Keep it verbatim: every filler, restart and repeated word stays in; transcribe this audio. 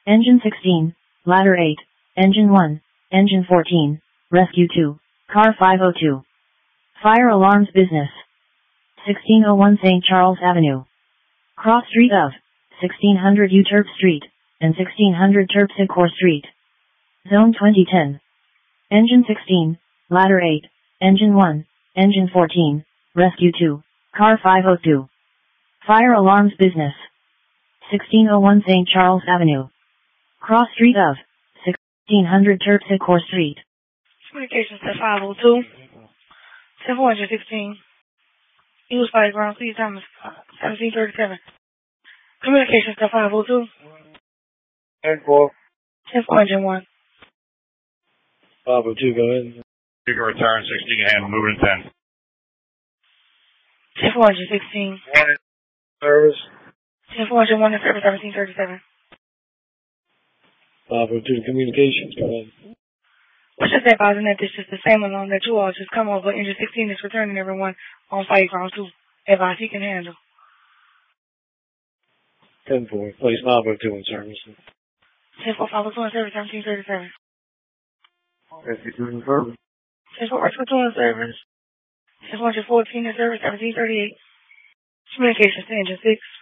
Engine sixteen, Ladder eight, Engine one, Engine fourteen, Rescue two, Car five oh two. Fire alarms business. sixteen oh one Saint Charles Avenue. Cross street of sixteen hundred Euterpe Street and sixteen hundred Terpsichore Street. Zone twenty ten. Engine sixteen, Ladder eight, Engine one, Engine fourteen, Rescue two, Car five oh two. Fire alarms business. sixteen oh one Saint Charles Avenue. Cross street of sixteen hundred Terpsichore Street. Communications at five oh two. ten four sixteen. Use fire ground, please, time is seventeen thirty-seven. Communications at five oh two. ten four. ten four engine one. five oh two, go ahead. You can return sixteen hand, moving ten. ten four sixteen. One in service. ten four one in service, seventeen thirty-seven. five oh two communications, go ahead. What's just advising that this is the same alarm that you all just come over. Engine sixteen is returning everyone on fire ground two. Advise he can handle. ten four, place five oh two in service. ten four five oh two in service, seventeen thirty-seven. Rescue two in service. ten four Rescue two in service. ten four fourteen in service, seventeen thirty-eight. Communications to engine six.